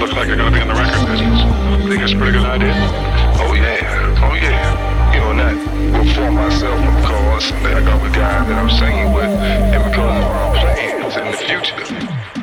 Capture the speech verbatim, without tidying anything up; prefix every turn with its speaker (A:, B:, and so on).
A: looks like you're going to be in the record business.